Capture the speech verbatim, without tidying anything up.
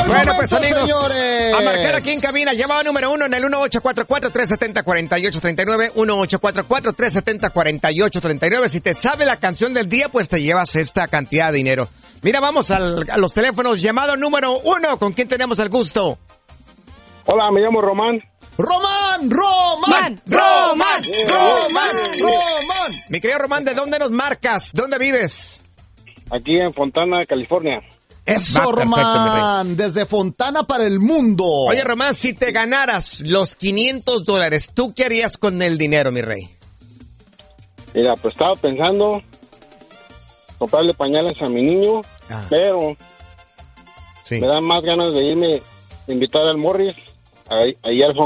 el bueno, momento, pues amigos, señores. a marcar aquí en cabina, llamada número uno en el uno ocho cuatro cuatro, tres siete cero, cuatro ocho tres nueve, uno ocho cuatro cuatro, tres siete cero, cuatro ocho tres nueve. Si te sabe la canción del día, pues te llevas esta cantidad de dinero. Mira, vamos al, a los teléfonos. Llamado número uno, ¿con quién tenemos el gusto? Hola, me llamo Román. Román, Román, Román, Román, Román. Mi querido Román, ¿de dónde nos marcas? ¿Dónde vives? Aquí en Fontana, California. Eso, Va, perfecto, Román, desde Fontana para el mundo. Oye, Román, si te ganaras los quinientos dólares, ¿tú qué harías con el dinero, mi rey? Mira, pues estaba pensando comprarle pañales a mi niño, Ah. pero Sí. me dan más ganas de irme a invitar al Morris, ahí, ahí al